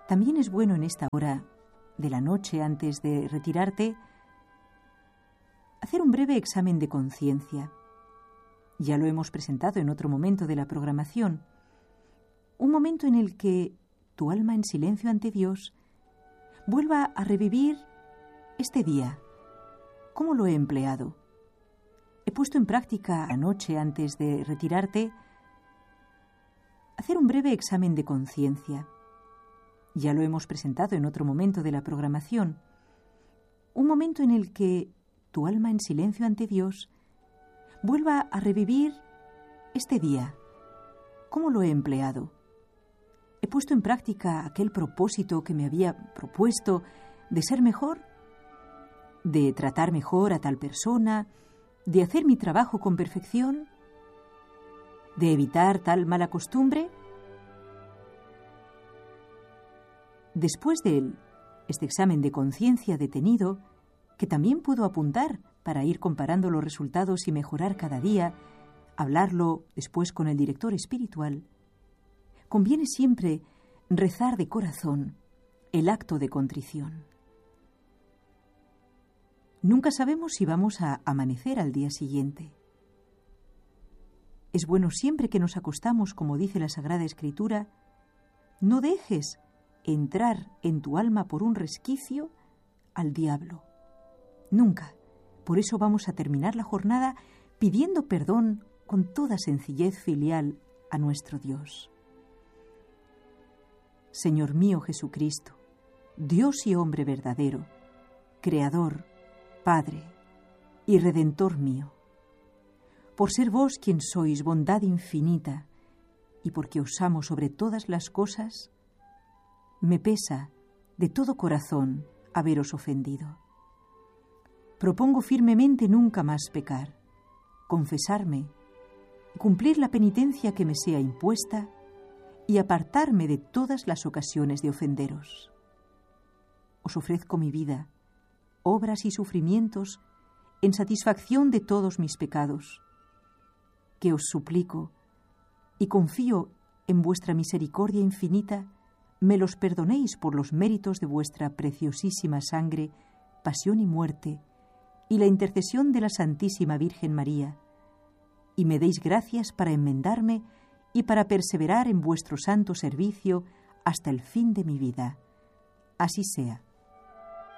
También es bueno en esta hora de la noche, antes de retirarte, hacer un breve examen de conciencia. Ya lo hemos presentado en otro momento de la programación. Un momento en el que tu alma en silencio ante Dios vuelva a revivir este día. ¿Cómo lo he empleado? He puesto en práctica anoche, antes de retirarte, hacer un breve examen de conciencia. Ya lo hemos presentado en otro momento de la programación. Un momento en el que tu alma en silencio ante Dios vuelva a revivir este día. ¿Cómo lo he empleado? He puesto en práctica aquel propósito que me había propuesto de ser mejor, de tratar mejor a tal persona, de hacer mi trabajo con perfección, de evitar tal mala costumbre. Después de este examen de conciencia detenido, que también puedo apuntar para ir comparando los resultados y mejorar cada día, hablarlo después con el director espiritual, conviene siempre rezar de corazón el acto de contrición. Nunca sabemos si vamos a amanecer al día siguiente. Es bueno siempre que nos acostamos, como dice la Sagrada Escritura, no dejes entrar en tu alma por un resquicio al diablo. Nunca. Por eso vamos a terminar la jornada pidiendo perdón con toda sencillez filial a nuestro Dios. Señor mío Jesucristo, Dios y hombre verdadero, Creador, Padre y Redentor mío, por ser vos quien sois bondad infinita y porque os amo sobre todas las cosas, me pesa de todo corazón haberos ofendido. Propongo firmemente nunca más pecar, confesarme, cumplir la penitencia que me sea impuesta y apartarme de todas las ocasiones de ofenderos. Os ofrezco mi vida, obras y sufrimientos en satisfacción de todos mis pecados, que os suplico y confío en vuestra misericordia infinita, me los perdonéis por los méritos de vuestra preciosísima sangre, pasión y muerte, y la intercesión de la Santísima Virgen María, y me deis gracias para enmendarme y para perseverar en vuestro santo servicio hasta el fin de mi vida. Así sea.